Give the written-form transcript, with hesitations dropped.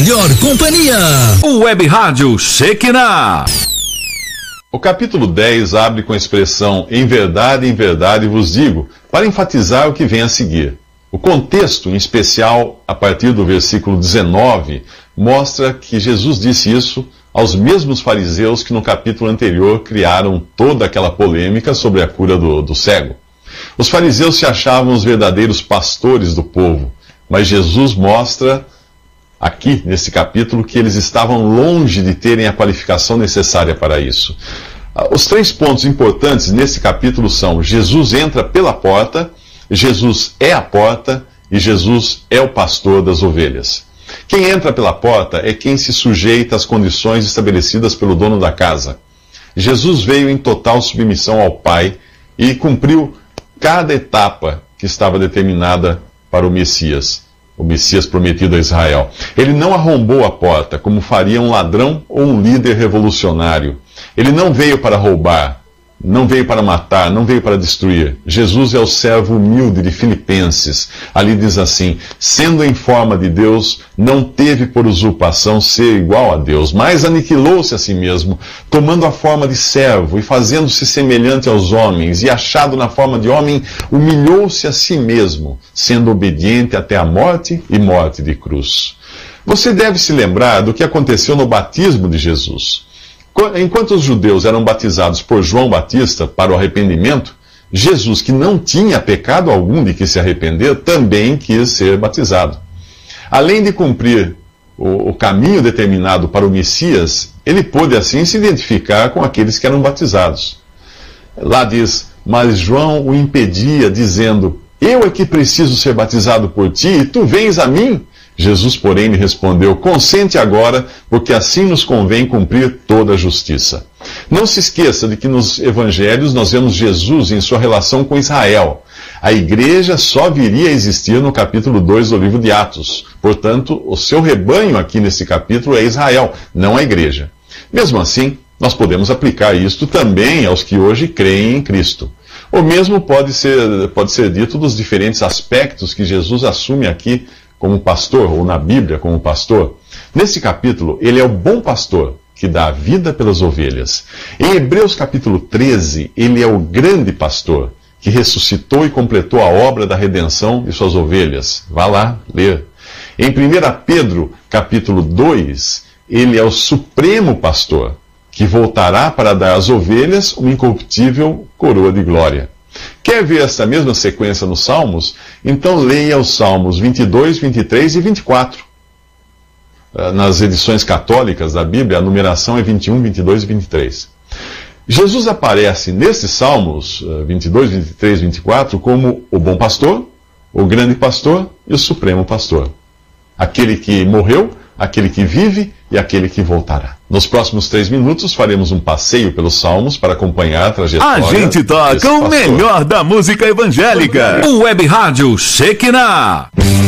melhor companhia. Web Rádio Shekinah. O capítulo 10 abre com a expressão em verdade vos digo, para enfatizar o que vem a seguir. O contexto, em especial a partir do versículo 19, mostra que Jesus disse isso aos mesmos fariseus que no capítulo anterior criaram toda aquela polêmica sobre a cura do cego. Os fariseus se achavam os verdadeiros pastores do povo, mas Jesus mostra aqui, nesse capítulo, que eles estavam longe de terem a qualificação necessária para isso. Os 3 pontos importantes nesse capítulo são: Jesus entra pela porta, Jesus é a porta e Jesus é o pastor das ovelhas. Quem entra pela porta é quem se sujeita às condições estabelecidas pelo dono da casa. Jesus veio em total submissão ao Pai e cumpriu cada etapa que estava determinada para o Messias prometido a Israel. Ele não arrombou a porta, como faria um ladrão ou um líder revolucionário. Ele não veio para roubar, não veio para matar, não veio para destruir. Jesus é o servo humilde de Filipenses. Ali diz assim: sendo em forma de Deus, não teve por usurpação ser igual a Deus, mas aniquilou-se a si mesmo, tomando a forma de servo e fazendo-se semelhante aos homens, e achado na forma de homem, humilhou-se a si mesmo, sendo obediente até a morte e morte de cruz. Você deve se lembrar do que aconteceu no batismo de Jesus. Enquanto os judeus eram batizados por João Batista para o arrependimento, Jesus, que não tinha pecado algum de que se arrepender, também quis ser batizado. Além de cumprir o caminho determinado para o Messias, ele pôde assim se identificar com aqueles que eram batizados. Lá diz: mas João o impedia, dizendo: eu é que preciso ser batizado por ti, e tu vens a mim? Jesus, porém, lhe respondeu: consente agora, porque assim nos convém cumprir toda a justiça. Não se esqueça de que nos evangelhos nós vemos Jesus em sua relação com Israel. A igreja só viria a existir no capítulo 2 do livro de Atos. Portanto, o seu rebanho aqui nesse capítulo é Israel, não a igreja. Mesmo assim, nós podemos aplicar isto também aos que hoje creem em Cristo. O mesmo pode ser dito dos diferentes aspectos que Jesus assume aqui como pastor, ou na Bíblia como pastor. Nesse capítulo, ele é o bom pastor, que dá a vida pelas ovelhas. Em Hebreus capítulo 13, ele é o grande pastor, que ressuscitou e completou a obra da redenção de suas ovelhas. Vá lá ler. Em 1 Pedro capítulo 2, ele é o supremo pastor, que voltará para dar às ovelhas uma incorruptível coroa de glória. Quer ver essa mesma sequência nos Salmos? Então leia os Salmos 22, 23 e 24. Nas edições católicas da Bíblia, a numeração é 21, 22 e 23. Jesus aparece nesses Salmos 22, 23 e 24 como o bom pastor, o grande pastor e o supremo pastor. Aquele que morreu, aquele que vive e aquele que voltará. Nos próximos 3 minutos faremos um passeio pelos Salmos para acompanhar a trajetória. A gente toca o melhor da música evangélica. Web Rádio Shekinah.